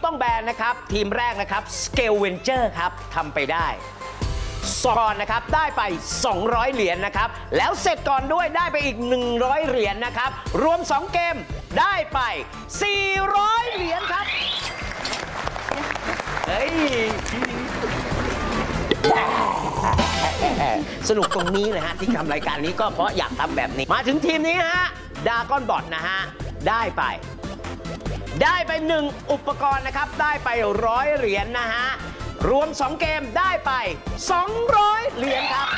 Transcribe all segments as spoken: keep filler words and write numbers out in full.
ต้องแบนนะครับทีมแรกนะครับ Scale Venture ครับทำไปได้สอนนะครับได้ไปสองร้อยเหรียญนะครับแล้วเสร็จก่อนด้วยได้ไปอีกหนึ่งร้อยเหรียญนะครับรวมสองเกมได้ไปสี่ร้อยเหรียญครับเฮ้ยสนุกตรงนี้นะฮะที่ทำรายการนี้ก็เพราะอยากทำแบบนี้มาถึงทีมนี้นะฮะดากอนบอทนะฮะได้ไปได้ไปหนึ่งอุปกรณ์นะครับได้ไปร้อยเหรียญนะฮะรวมสองเกมได้ไปสองร้อยเหรียญครับ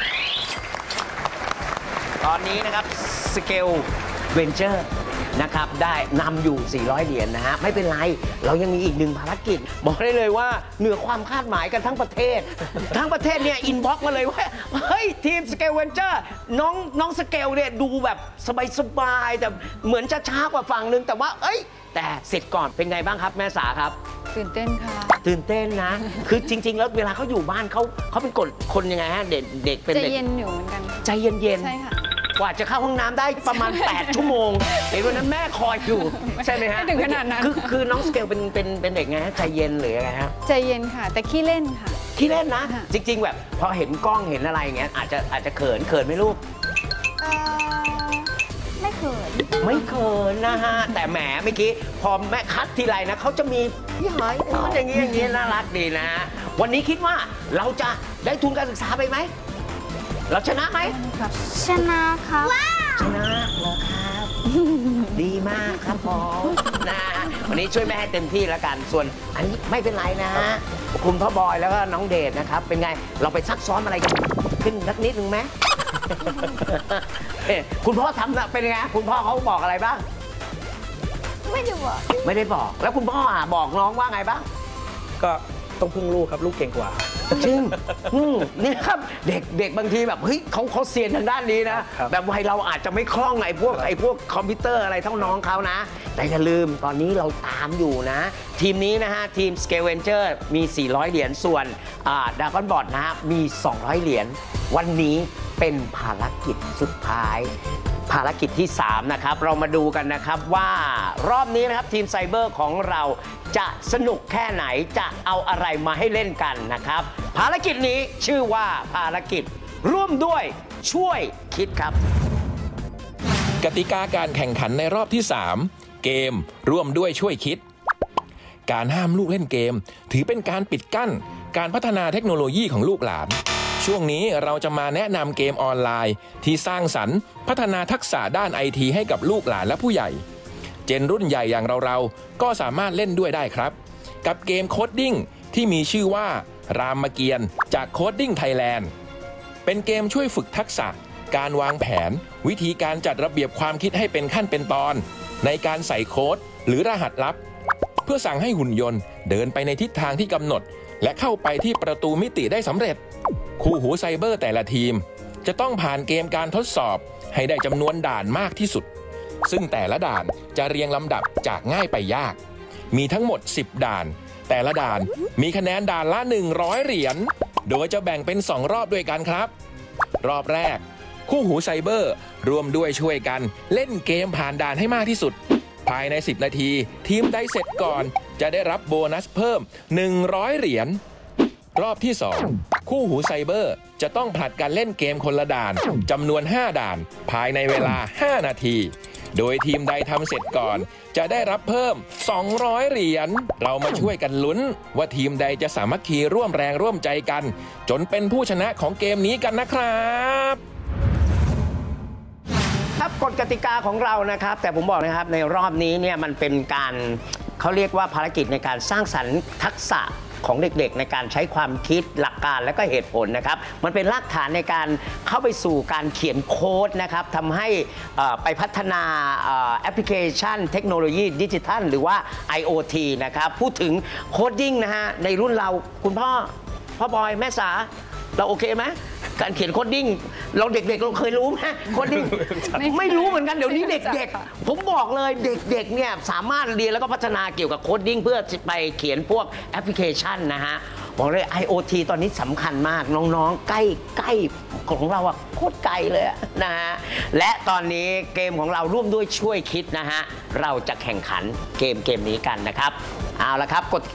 ตอนนี้นะครับ Scale Venture นะครับได้นำอยู่สี่ร้อยเหรียญนะฮะไม่เป็นไรเรายังมีอีกหนึ่งภารกิจบอกได้เลยว่าเหนือความคาดหมายกันทั้งประเทศทั้งประเทศเนี่ยอินบ็อกซ์มาเลยว่าเฮ้ยทีม Scale Venture น้องน้อง Scale เนี่ยดูแบบสบายๆแต่เหมือนจะช้ากว่าฝั่งนึงแต่ว่าเอ้ยแต่เสร็จก่อนเป็นไงบ้างครับแม่สาครับตื่นเต้นค่ะตื่นเต้นนะคือจริงๆแล้วเวลาเขาอยู่บ้านเขาเขาเป็นคนคนยังไงฮะเด็กเด็กเป็นใจเย็นอยู่เหมือนกันใจเย็นๆใช่ค่ะกว่าจะเข้าห้องน้ำได้ประมาณแปดชั่วโมงเห็นวันนั้นแม่คอยอยู่ใช่ไหมฮะถึงขนาดนั้นคือคือน้องสเกลเป็นเป็นเป็นเด็กไงฮะใจเย็นหรืออะไรฮะใจเย็นค่ะแต่ขี้เล่นค่ะขี้เล่นนะจริงๆแบบพอเห็นกล้องเห็นอะไรอย่างเงี้ยอาจจะอาจจะเขินเขินไหมลูกไม่เขินไม่เขินนะฮะแต่แหมเมื่อกี้พอแม่คัดทีไรนะเขาจะมีพี่หอยอย่างนี้อย่างนี้น่ารักดีนะวันนี้คิดว่าเราจะได้ทุนการศึกษาไปไหมเราชนะไหมชนะครับชนะเหรอครับดีมากครับผมนะวันนี้ช่วยแม่ให้เต็มที่แล้วกันส่วนอันนี้ไม่เป็นไรนะฮะคุณพ่อบอยแล้วก็น้องเดชนะครับเป็นไงเราไปซักซ้อมอะไรกันขึ้นนักนิดนึงไหมคุณพ่อทำเป็นไงคุณพ่อเขาบอกอะไรบ้างไม่ได้บอกไม่ได้บอกแล้วคุณพ่อบอกน้องว่าไงบ้างก็ต้องพึ่งลูกครับลูกเก่งกว่าจริงนี่ครับเด็กเด็กบางทีแบบเฮ้ยเขาเขาเซียนทางด้านนี้นะแบบวัยเราอาจจะไม่คล่องไอ้พวกไอ้พวกคอมพิวเตอร์อะไรเท่าน้องเขานะแต่อย่าลืมตอนนี้เราตามอยู่นะทีมนี้นะฮะทีม Scale Venture มีสี่ร้อยเหรียญส่วนดากอนบอทนะฮะมีสองร้อยเหรียญวันนี้เป็นภารกิจสุดท้ายภารกิจที่สามนะครับเรามาดูกันนะครับว่ารอบนี้นะครับทีมไซเบอร์ของเราจะสนุกแค่ไหนจะเอาอะไรมาให้เล่นกันนะครับภารกิจนี้ชื่อว่าภารกิจร่วมด้วยช่วยคิดครับกติกาการแข่งขันในรอบที่สามเกมร่วมด้วยช่วยคิดการห้ามลูกเล่นเกมถือเป็นการปิดกั้นการพัฒนาเทคโนโลยีของลูกหลานช่วงนี้เราจะมาแนะนำเกมออนไลน์ที่สร้างสรรค์พัฒนาทักษะด้านไอทีให้กับลูกหลานและผู้ใหญ่เจนรุ่นใหญ่อย่างเราๆก็สามารถเล่นด้วยได้ครับกับเกมโคดดิ้งที่มีชื่อว่ารามเกียรติ์จากโคดดิ้งไทยแลนด์เป็นเกมช่วยฝึกทักษะการวางแผนวิธีการจัดระเบียบความคิดให้เป็นขั้นเป็นตอนในการใส่โค้ดหรือรหัสลับเพื่อสั่งให้หุ่นยนต์เดินไปในทิศทางที่กำหนดและเข้าไปที่ประตูมิติได้สำเร็จคู่หูไซเบอร์แต่ละทีมจะต้องผ่านเกมการทดสอบให้ได้จำนวนด่านมากที่สุดซึ่งแต่ละด่านจะเรียงลำดับจากง่ายไปยากมีทั้งหมดสิบด่านแต่ละด่านมีคะแนนด่านละหนึ่งร้อยเหรียญโดยจะแบ่งเป็นสองรอบด้วยกันครับรอบแรกคู่หูไซเบอร์รวมด้วยช่วยกันเล่นเกมผ่านด่านให้มากที่สุดภายในสิบนาทีทีมใดเสร็จก่อนจะได้รับโบนัสเพิ่มหนึ่งร้อยเหรียญรอบที่สองคู่หูไซเบอร์จะต้องผลัดกันเล่นเกมคนละด่านจำนวนห้าด่านภายในเวลาห้านาทีโดยทีมใดทำเสร็จก่อนจะได้รับเพิ่มสองร้อยเหรียญเรามาช่วยกันลุ้นว่าทีมใดจะสามัคคีร่วมแรงร่วมใจกันจนเป็นผู้ชนะของเกมนี้กันนะครับครับกฎกติกาของเรานะครับแต่ผมบอกนะครับในรอบนี้เนี่ยมันเป็นการเขาเรียกว่าภารกิจในการสร้างสรรค์ทักษะของเด็กๆในการใช้ความคิดหลักการและก็เหตุผลนะครับมันเป็นรากฐานในการเข้าไปสู่การเขียนโค้ดนะครับทำให้ไปพัฒนาแอปพลิเคชันเทคโนโลยีดิจิทัลหรือว่า ไอ โอ ที นะครับพูดถึงโคดดิ้งนะฮะในรุ่นเราคุณพ่อพ่อบอยแม่สาเราโอเคไหมการเขียนโคดดิ้งเราเด็กๆเราเคยรู้ไหมโคดดิ้งไม่รู้เหมือนกันเดี๋ยวนี้เด็กๆผมบอกเลยเด็กๆเนี่ยสามารถเรียนแล้วก็พัฒนาเกี่ยวกับโคดดิ้งเพื่อไปเขียนพวกแอปพลิเคชันนะฮะบอกเลย ไอ โอ ที ตอนนี้สำคัญมากน้องๆใกล้ใกล้ของเราอะโคตรไกลเลยนะฮะและตอนนี้เกมของเราร่วมด้วยช่วยคิดนะฮะเราจะแข่งขันเกมเกมนี้กันนะครับเอาละครับกฎ